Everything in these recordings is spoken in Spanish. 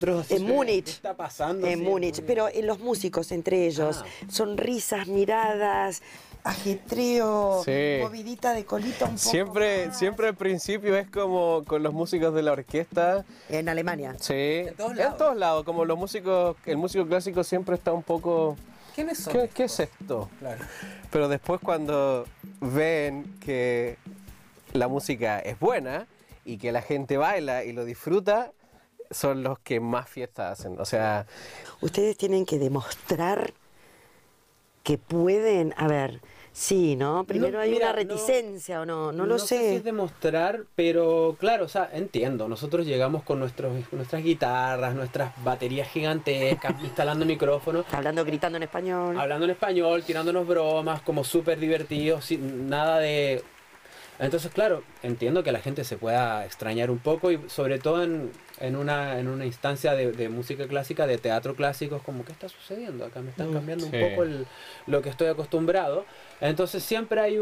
En Múnich. ¿Qué está pasando? En Múnich. Pero en los músicos, entre ellos, sonrisas, miradas, ajetreo, movidita de colita un poco Siempre al principio es como con los músicos de la orquesta. En Alemania. Sí, en todos lados. Como los músicos, el músico clásico siempre está un poco... ¿Quiénes son? ¿Qué es esto? Claro. Pero después cuando ven que la música es buena y que la gente baila y lo disfruta, son los que más fiestas hacen. O sea... Ustedes tienen que demostrar que pueden... A ver... Sí, ¿no? Primero hay una reticencia, ¿o no? No lo sé. No sé si es demostrar, pero claro, o sea, entiendo. Nosotros llegamos con nuestras guitarras, nuestras baterías gigantescas, instalando micrófonos. Gritando en español. Hablando en español, tirándonos bromas, como súper divertidos, sin nada de... Entonces, claro, entiendo que la gente se pueda extrañar un poco y sobre todo en una instancia de música clásica, de teatro clásico, es como, ¿qué está sucediendo acá? Me están cambiando un poco lo que estoy acostumbrado. Entonces siempre hay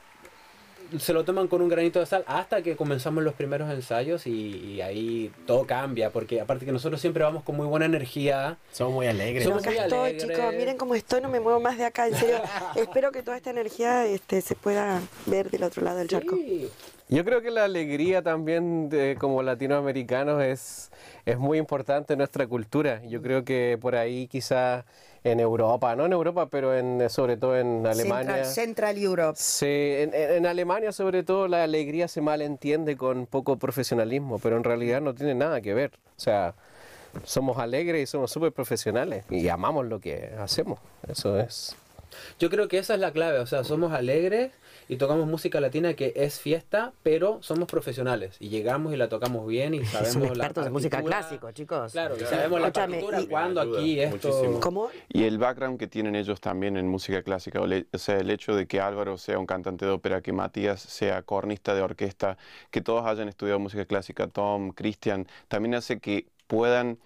se lo toman con un granito de sal hasta que comenzamos los primeros ensayos y ahí todo cambia, porque aparte que nosotros siempre vamos con muy buena energía. Somos muy alegres. Acá estoy, chicos, miren cómo estoy, no me muevo más de acá, en serio. Espero que toda esta energía se pueda ver del otro lado del charco. Sí. Yo creo que la alegría también como latinoamericanos es muy importante en nuestra cultura. Yo creo que por ahí quizás en Europa, no en Europa, pero sobre todo en Alemania. Central Europe. Sí, en Alemania sobre todo la alegría se malentiende con poco profesionalismo, pero en realidad no tiene nada que ver. O sea, somos alegres y somos súper profesionales y amamos lo que hacemos. Eso es. Yo creo que esa es la clave, o sea, somos alegres y tocamos música latina que es fiesta, pero somos profesionales y llegamos y la tocamos bien y sabemos Son la expertos de música partitura. clásico, chicos. Claro, y sabemos la partitura, cuándo aquí, esto... Muchísimo. ¿Cómo? Y el background que tienen ellos también en música clásica, o sea, el hecho de que Álvaro sea un cantante de ópera, que Matías sea cornista de orquesta, que todos hayan estudiado música clásica, Tom, Cristian, también hace que puedan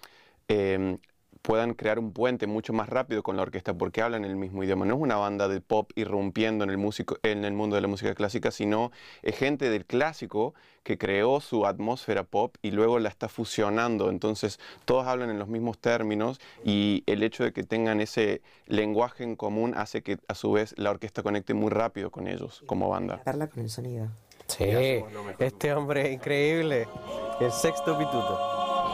crear un puente mucho más rápido con la orquesta porque hablan el mismo idioma. No es una banda de pop irrumpiendo en el mundo de la música clásica, sino es gente del clásico que creó su atmósfera pop y luego la está fusionando. Entonces todos hablan en los mismos términos y el hecho de que tengan ese lenguaje en común hace que a su vez la orquesta conecte muy rápido con ellos como banda. Darla con el sonido. Sí, este hombre es increíble. El sexto pituto.